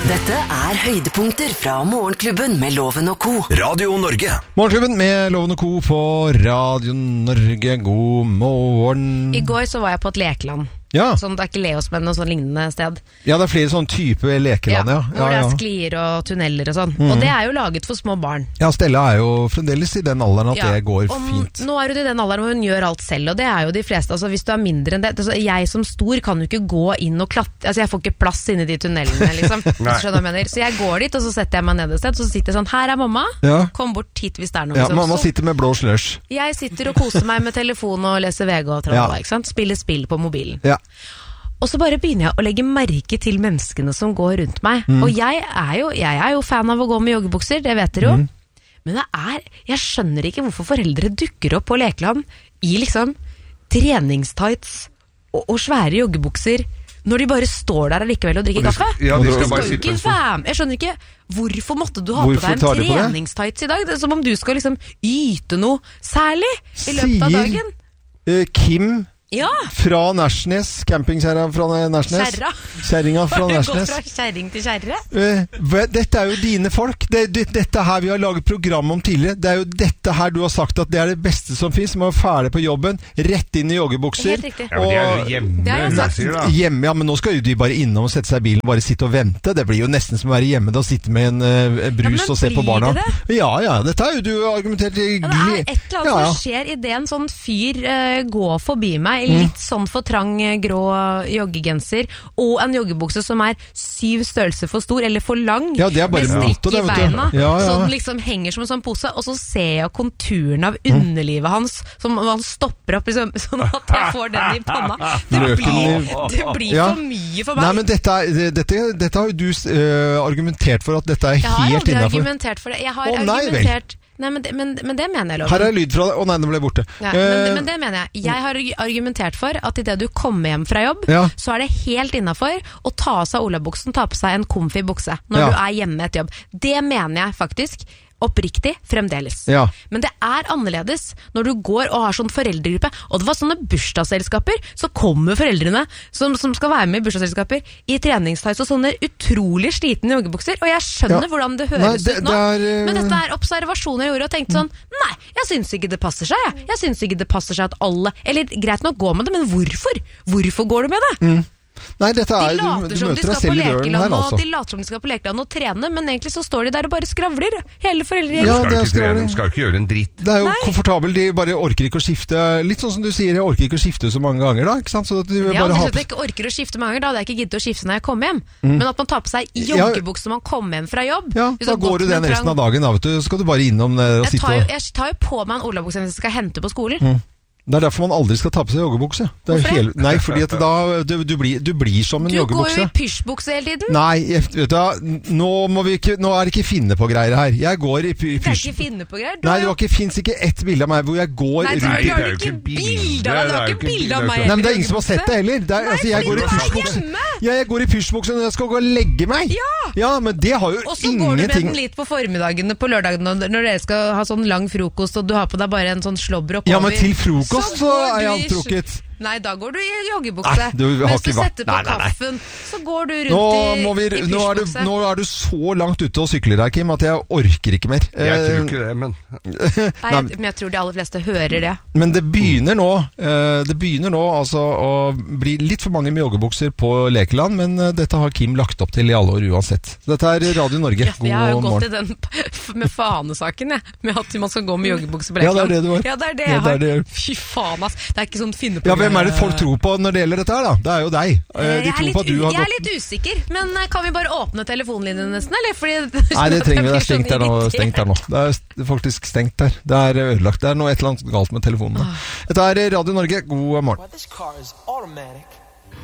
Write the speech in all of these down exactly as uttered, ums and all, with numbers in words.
Dette er høydepunkter fra Morgenklubben med Loven og Co. Radio Norge. Morgenklubben med Loven og Co. på Radio Norge. God morgen. I går så var jeg på et lekeland. Ja. Sånn, det er ikke Leosmenn og sånn lignende sted. Ja, det er flere sånne type lekeland, ja. Hvor det er sklier og tunneler og sånn. Mm. Og det er jo laget for små barn. Ja, Stella er jo fremdeles i den alderen at ja. det går og fint. Nå er hun i den alderen hvor hun gjør alt selv, og det er jo de fleste. Altså, hvis du er mindre enn det, altså, jeg som stor kan jo ikke gå inn og klatre. Altså, jeg får ikke plass inni de tunnelene, liksom. Skjønner du hva jeg mener? Så jeg går dit, og så setter jeg meg ned et sted, så sitter jeg sånn, her er mamma, ja. Kom bort hit hvis det er noe. Ja, liksom. Mamma sitter med blå slush. Jeg sitter og koser meg med telefon og leser V G og tralala, ja. Ikke sant? Spiller spill på mobilen. Ja. Og så bare begynner jeg å legge merke til menneskene som går rundt meg. Mm. Og jeg er, jo, jeg er jo fan av å gå med joggebukser, det vet dere jo. Mm. Men det er, jeg skjønner ikke hvorfor foreldre dukker opp på lekeland i liksom treningstights og, og svære joggebukser når de bare står der likevel og drikker kaffe. Ja, de skal bare sitte ikke fam. Jeg skjønner ikke, hvorfor måtte du ha hvorfor på deg en treningstights i dag? Det er som om du skal liksom yte noe særlig i løpet av dagen. Sier uh, Kim... Ja. Fra Nærsnes, campingkjerra fra Nærsnes. Kjerra. Kjerringa fra Nærsnes. Gå fra kjerring til kjerre. Uh, dette er jo dine folk. Det, det, dette her vi har laget program om tidligere. Det er jo dette her du har sagt at det er det beste som finnes. Man er ferdig på jobben, rett inn i joggebukser. Helt riktig. Ja, men de er jo hjemme. Det er jo sagt. Hjemme, ja, men nå skal jo de bare innom og sette seg i bilen, bare sitte og vente. Det blir jo nesten som å være hjemme da, sitte med en uh, brus ja, og se på barna. Det? Ja, ja, dette er jo du argumentert i ja, det er et eller annet ja, ja. som skjer i det en sånn fyr uh, går forbi meg, litt mm. sånn for trang grå joggegenser og en joggebukse som er syv størrelser for stor eller for lang, ja, det er bare med strikk i beina, ja, ja. som liksom henger som en sånn pose, og så ser jeg konturen av underlivet hans, som han stopper opp liksom, sånn at jeg får den i panna. Det blir, det blir ja. for mye for meg. Nei, men dette, dette, dette har jo du uh, argumentert for at dette er helt innenfor. Jeg har aldri innenfor. argumentert for det. Jeg har Å, nei, argumentert... Nei, men det, men, men det mener jeg, Loven. Her er lyd fra det. Å nei, den ble borte. Ja, men, men det mener jeg. Jeg har argumentert for at i det du kommer hjem fra jobb, ja. så er det helt innenfor å ta av seg olabuksen, ta på seg en comfy bukse når ja. du er hjemme etter jobb. Det mener jeg faktisk oppriktig fremdeles. Ja. Men det er annerledes når du går og har sånn foreldregruppe, og det var sånne bursdagsselskaper, så kommer foreldrene som, som skal være med i bursdagsselskaper i treningstights og sånne utrolig slitne joggebukser, og jeg skjønner ja. hvordan det høres nei, det, ut nå, det er, uh... men dette er observasjoner jeg gjorde og tenkte sånn, nei, jeg synes ikke det passer seg, jeg, jeg synes ikke det passer seg at alle, eller greit nok gå med det, men hvorfor? Hvorfor går du med det? Mm. Nei, dette er, de later du, du som de skal på lekeland her, altså. De later som de skal på lekeland og trene, men egentlig så står de der og bare skravler. Hele foreldre. Ja, de skal, skal ikke gjøre en dritt. Det er jo komfortabelt, de bare orker ikke å skifte. Litt sånn som du sier, jeg orker ikke å skifte så mange ganger da, ikke sant? Så at de ja, bare hvis jeg ikke orker å skifte mange ganger, da hadde jeg ikke giddet å skifte når jeg kom hjem. Mm. Men at man tar på seg joggebukse når man kommer hjem fra jobb. Ja, da går du den resten av dagen, da, vet du. Så skal du bare innom der og jeg sitte og... Jeg tar jo på meg en olabukse hvis jeg skal hente på skolen. Mm. Det er derfor man aldri skal ta på seg joggebukse. Det er hele, nei, fordi at da du, du, blir, du blir som en du joggebukse. Du går jo i pysjbukse hele tiden. Nei, vet du, nå, må vi ikke, nå er det ikke finne på greier her. Jeg går i pysj... Det er ikke finne på greier. Nei, det finnes ikke ett bilde av meg hvor jeg går... Nei, det er jo ikke bilde av det er ikke bilde av meg. Nei, men det er ingen som har sett det heller. Det er, nei, altså, jeg går i pysjbukse. Ja, jeg går i pysjbukse når jeg skal gå og legge meg. Ja. Ja, men det har jo ingenting... Og så går du med den litt på formiddagen på lørdagen når dere skal ha sånn lang frokost og du har på deg bare en sånn slåbrok over. Ja, men til frokost så er jeg antrukket. Nei, da går du i joggebukse. Nei, du har Mens ikke du setter på nei, nei, nei. kaffen, så går du rundt nå i, vi, i nå, er du, nå er du så langt ute og sykler her, Kim, at jeg orker ikke mer. Jeg tror ikke det, men... Nei, men jeg tror de aller fleste hører det. Men det begynner nå, det begynner nå altså å bli litt for mange med joggebukser på lekeland, men dette har Kim lagt opp til i alle år uansett. Dette er Radio Norge. God morgen. Jeg har jo gått i den med fanesaken, jeg, med at man skal gå med joggebukser på lekeland. Ja, det er det du har. Ja, det er det jeg ja, det er det. har. Fy faen, ass. Det er ikke sånn finne på. Ja, hvem er det folk tror på når det gjelder dette her, da? Det er jo deg. De jeg, er litt, jeg gått... er litt usikker, men kan vi bare åpne telefonlinjen nesten, eller? Fordi, nei, det trenger vi. Det er stengt her nå. Stengt her nå. Det er faktisk stengt her. Det er ødelagt. Det er noe et eller annet galt med telefonen. Oh. Dette er Radio Norge. God morgen. This car is automatic.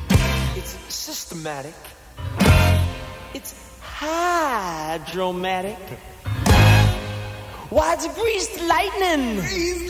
It's systematic. It's hydromatic. Why, it's greased lightning.